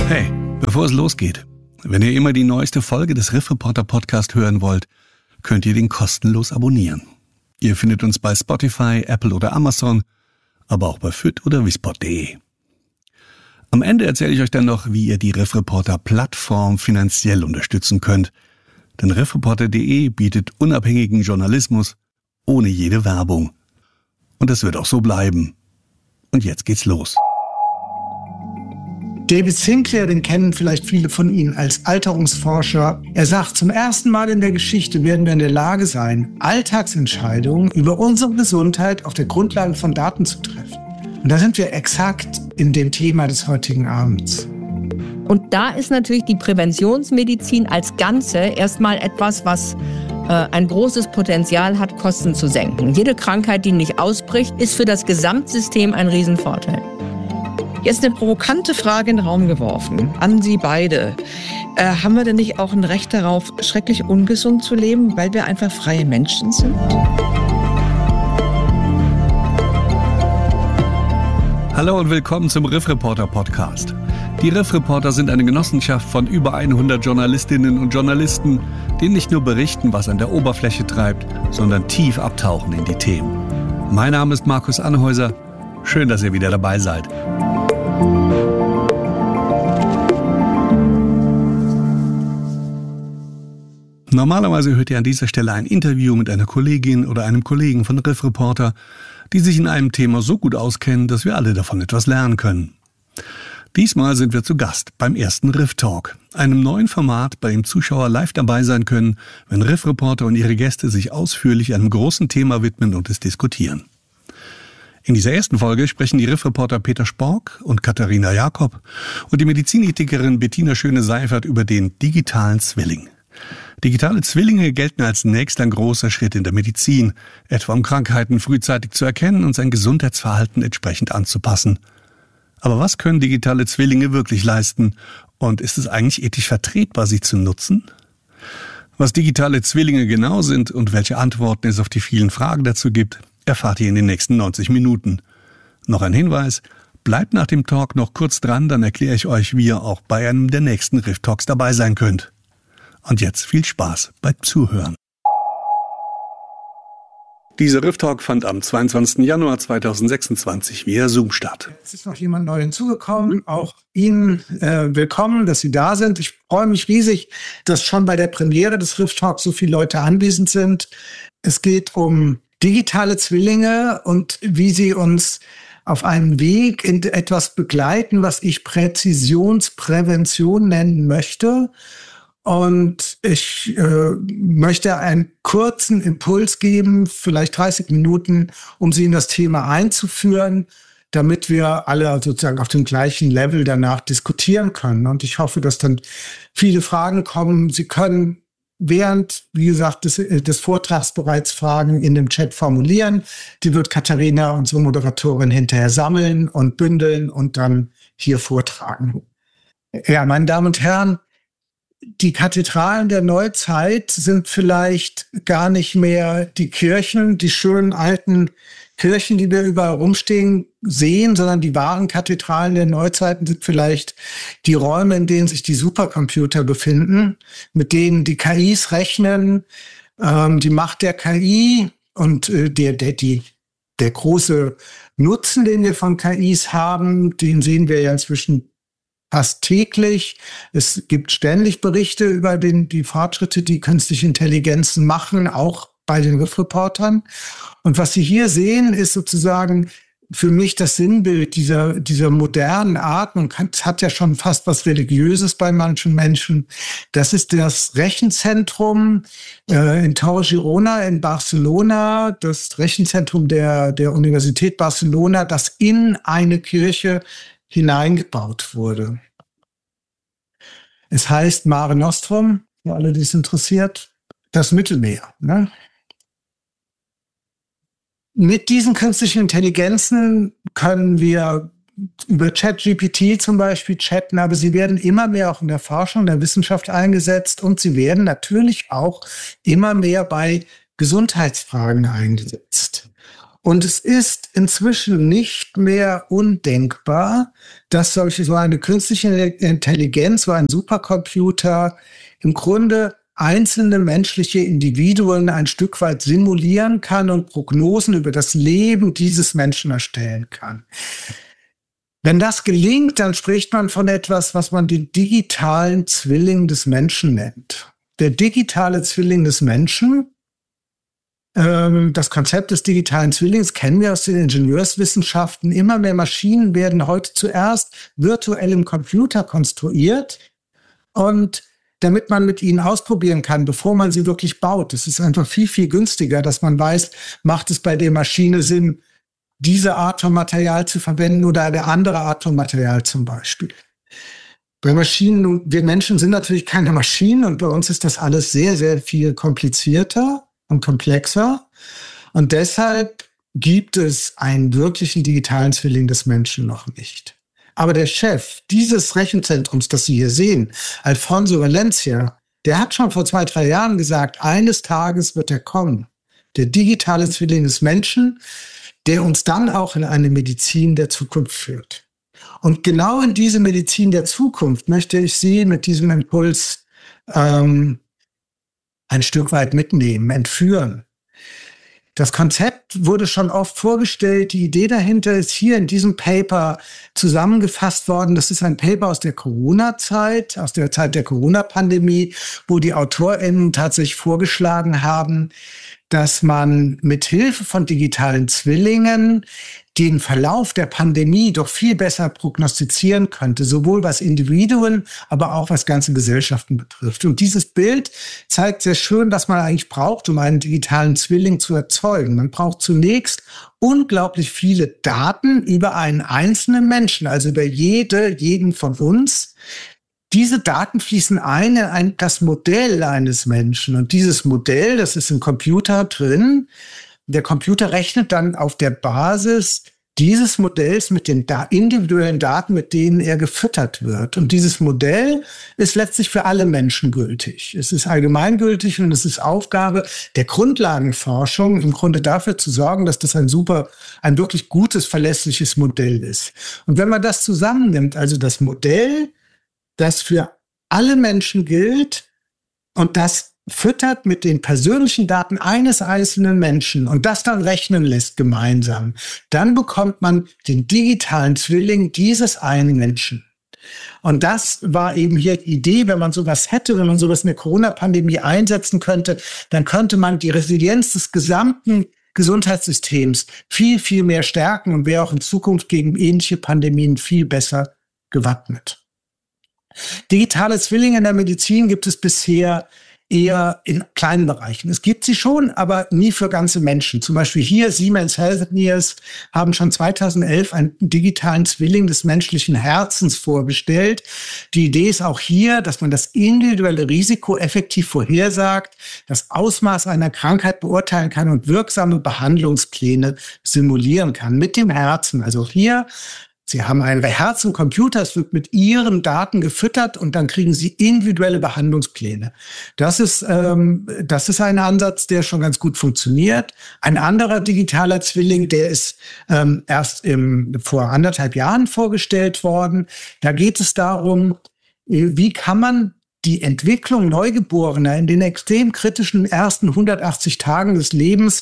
Hey, bevor es losgeht, wenn ihr immer die neueste Folge des Riff Reporter Podcast hören wollt, könnt ihr den kostenlos abonnieren. Ihr findet uns bei Spotify, Apple oder Amazon, aber auch bei fit oder wisport.de. Am Ende erzähle ich euch dann noch, wie ihr die Riff Reporter Plattform finanziell unterstützen könnt. Denn riffreporter.de bietet unabhängigen Journalismus ohne jede Werbung. Und das wird auch so bleiben. Und jetzt geht's los. David Sinclair, den kennen vielleicht viele von Ihnen als Alterungsforscher. Er sagt, zum ersten Mal in der Geschichte werden wir in der Lage sein, Alltagsentscheidungen über unsere Gesundheit auf der Grundlage von Daten zu treffen. Und da sind wir exakt in dem Thema des heutigen Abends. Und da ist natürlich die Präventionsmedizin als Ganze erstmal etwas, was ein großes Potenzial hat, Kosten zu senken. Jede Krankheit, die nicht ausbricht, ist für das Gesamtsystem ein Riesenvorteil. Jetzt eine provokante Frage in den Raum geworfen an Sie beide. Haben wir denn nicht auch ein Recht darauf, schrecklich ungesund zu leben, weil wir einfach freie Menschen sind? Hallo und willkommen zum Riff Reporter Podcast. Die Riff Reporter sind eine Genossenschaft von über 100 Journalistinnen und Journalisten, die nicht nur berichten, was an der Oberfläche treibt, sondern tief abtauchen in die Themen. Mein Name ist Markus Anhäuser. Schön, dass ihr wieder dabei seid. Normalerweise hört ihr an dieser Stelle ein Interview mit einer Kollegin oder einem Kollegen von Riff Reporter, die sich in einem Thema so gut auskennen, dass wir alle davon etwas lernen können. Diesmal sind wir zu Gast beim ersten Riff Talk, einem neuen Format, bei dem Zuschauer live dabei sein können, wenn Riff Reporter und ihre Gäste sich ausführlich einem großen Thema widmen und es diskutieren. In dieser ersten Folge sprechen die Riff Reporter Peter Spork und Katharina Jakob und die Medizinethikerin Bettina Schöne-Seifert über den digitalen Zwilling. Digitale Zwillinge gelten als nächster großer Schritt in der Medizin, etwa um Krankheiten frühzeitig zu erkennen und sein Gesundheitsverhalten entsprechend anzupassen. Aber was können digitale Zwillinge wirklich leisten? Und ist es eigentlich ethisch vertretbar, sie zu nutzen? Was digitale Zwillinge genau sind und welche Antworten es auf die vielen Fragen dazu gibt, erfahrt ihr in den nächsten 90 Minuten. Noch ein Hinweis, bleibt nach dem Talk noch kurz dran, dann erkläre ich euch, wie ihr auch bei einem der nächsten Riff Talks dabei sein könnt. Und jetzt viel Spaß beim Zuhören. Dieser Riff Talk fand am 22. Januar 2026 via Zoom statt. Jetzt ist noch jemand neu hinzugekommen. Auch Ihnen willkommen, dass Sie da sind. Ich freue mich riesig, dass schon bei der Premiere des Riff Talks so viele Leute anwesend sind. Es geht um digitale Zwillinge und wie sie uns auf einem Weg in etwas begleiten, was ich Präzisionsprävention nennen möchte. Und ich möchte einen kurzen Impuls geben, vielleicht 30 Minuten, um Sie in das Thema einzuführen, damit wir alle sozusagen auf dem gleichen Level danach diskutieren können. Und ich hoffe, dass dann viele Fragen kommen. Sie können während, wie gesagt, des Vortrags bereits Fragen in dem Chat formulieren. Die wird Katharina, unsere Moderatorin, hinterher sammeln und bündeln und dann hier vortragen. Ja, meine Damen und Herren, die Kathedralen der Neuzeit sind vielleicht gar nicht mehr die Kirchen, die schönen alten Kirchen, die wir überall rumstehen, sehen, sondern die wahren Kathedralen der Neuzeiten sind vielleicht die Räume, in denen sich die Supercomputer befinden, mit denen die KIs rechnen, die Macht der KI und der große Nutzen, den wir von KIs haben, den sehen wir ja inzwischen fast täglich. Es gibt ständig Berichte über die Fortschritte, die künstliche Intelligenzen machen, auch bei den Riff Reportern. Und was Sie hier sehen, ist sozusagen für mich das Sinnbild dieser modernen Art. Man hat ja schon fast was Religiöses bei manchen Menschen. Das ist das Rechenzentrum in Tor Girona in Barcelona, das Rechenzentrum der Universität Barcelona, das in eine Kirche hineingebaut wurde. Es heißt Mare Nostrum, für alle, die es interessiert, das Mittelmeer. Ne? Mit diesen künstlichen Intelligenzen können wir über ChatGPT zum Beispiel chatten, aber sie werden immer mehr auch in der Forschung, der Wissenschaft eingesetzt und sie werden natürlich auch immer mehr bei Gesundheitsfragen eingesetzt. Und es ist inzwischen nicht mehr undenkbar, dass so eine künstliche Intelligenz, so ein Supercomputer im Grunde einzelne menschliche Individuen ein Stück weit simulieren kann und Prognosen über das Leben dieses Menschen erstellen kann. Wenn das gelingt, dann spricht man von etwas, was man den digitalen Zwilling des Menschen nennt. Der digitale Zwilling des Menschen, das Konzept des digitalen Zwillings kennen wir aus den Ingenieurswissenschaften. Immer mehr Maschinen werden heute zuerst virtuell im Computer konstruiert und damit man mit ihnen ausprobieren kann, bevor man sie wirklich baut. Es ist einfach viel, viel günstiger, dass man weiß, macht es bei der Maschine Sinn, diese Art von Material zu verwenden oder eine andere Art von Material zum Beispiel. Bei Maschinen, wir Menschen sind natürlich keine Maschinen und bei uns ist das alles sehr, sehr viel komplizierter und komplexer. Und deshalb gibt es einen wirklichen digitalen Zwilling des Menschen noch nicht. Aber der Chef dieses Rechenzentrums, das Sie hier sehen, Alfonso Valencia, der hat schon vor 2-3 Jahren gesagt, eines Tages wird er kommen. Der digitale Zwilling des Menschen, der uns dann auch in eine Medizin der Zukunft führt. Und genau in diese Medizin der Zukunft möchte ich Sie mit diesem Impuls ein Stück weit mitnehmen, entführen. Das Konzept wurde schon oft vorgestellt. Die Idee dahinter ist hier in diesem Paper zusammengefasst worden. Das ist ein Paper aus der Corona-Zeit, aus der Zeit der Corona-Pandemie, wo die AutorInnen tatsächlich vorgeschlagen haben, dass man mit Hilfe von digitalen Zwillingen den Verlauf der Pandemie doch viel besser prognostizieren könnte, sowohl was Individuen, aber auch was ganze Gesellschaften betrifft. Und dieses Bild zeigt sehr schön, was man eigentlich braucht, um einen digitalen Zwilling zu erzeugen. Man braucht zunächst unglaublich viele Daten über einen einzelnen Menschen, also über jeden von uns. Diese Daten fließen ein in das Modell eines Menschen. Und dieses Modell, das ist im Computer drin. Der Computer rechnet dann auf der Basis dieses Modells mit den individuellen Daten, mit denen er gefüttert wird. Und dieses Modell ist letztlich für alle Menschen gültig. Es ist allgemeingültig und es ist Aufgabe der Grundlagenforschung, im Grunde dafür zu sorgen, dass das ein wirklich gutes, verlässliches Modell ist. Und wenn man das zusammennimmt, also das Modell, das für alle Menschen gilt und das füttert mit den persönlichen Daten eines einzelnen Menschen und das dann rechnen lässt gemeinsam, dann bekommt man den digitalen Zwilling dieses einen Menschen. Und das war eben hier die Idee, wenn man sowas hätte, wenn man sowas in der Corona-Pandemie einsetzen könnte, dann könnte man die Resilienz des gesamten Gesundheitssystems viel, viel mehr stärken und wäre auch in Zukunft gegen ähnliche Pandemien viel besser gewappnet. Digitale Zwillinge in der Medizin gibt es bisher eher in kleinen Bereichen. Es gibt sie schon, aber nie für ganze Menschen. Zum Beispiel hier Siemens Healthineers haben schon 2011 einen digitalen Zwilling des menschlichen Herzens vorgestellt. Die Idee ist auch hier, dass man das individuelle Risiko effektiv vorhersagt, das Ausmaß einer Krankheit beurteilen kann und wirksame Behandlungspläne simulieren kann mit dem Herzen. Also hier Sie haben ein Herz im Computer, es wird mit Ihren Daten gefüttert und dann kriegen Sie individuelle Behandlungspläne. Das ist ein Ansatz, der schon ganz gut funktioniert. Ein anderer digitaler Zwilling, der ist erst vor 1,5 Jahren vorgestellt worden. Da geht es darum, wie kann man die Entwicklung Neugeborener in den extrem kritischen ersten 180 Tagen des Lebens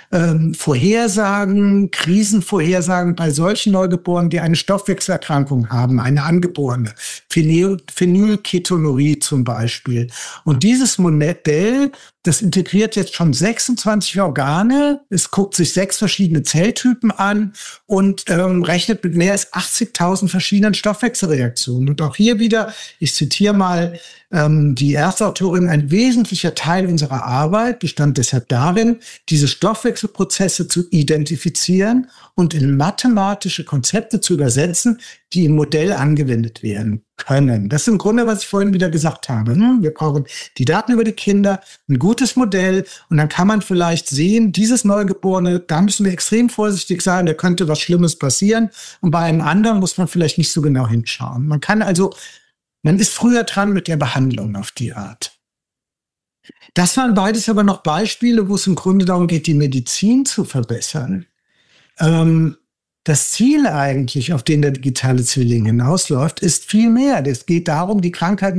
vorhersagen, Krisen vorhersagen bei solchen Neugeborenen, die eine Stoffwechselerkrankung haben, eine angeborene, Phenylketonurie zum Beispiel. Und dieses Modell, das integriert jetzt schon 26 Organe, es guckt sich 6 verschiedene Zelltypen an und rechnet mit mehr als 80.000 verschiedenen Stoffwechselreaktionen. Und auch hier wieder, ich zitiere mal die Erstautorin, ein wesentlicher Teil unserer Arbeit bestand deshalb darin, diese Stoffwechselprozesse zu identifizieren und in mathematische Konzepte zu übersetzen, die im Modell angewendet werden können. Das ist im Grunde, was ich vorhin wieder gesagt habe. Wir brauchen die Daten über die Kinder, ein gutes Modell und dann kann man vielleicht sehen, dieses Neugeborene, da müssen wir extrem vorsichtig sein, da könnte was Schlimmes passieren und bei einem anderen muss man vielleicht nicht so genau hinschauen. Man ist früher dran mit der Behandlung auf die Art. Das waren beides aber noch Beispiele, wo es im Grunde darum geht, die Medizin zu verbessern. Das Ziel eigentlich, auf den der digitale Zwilling hinausläuft, ist viel mehr. Es geht darum, die Krankheit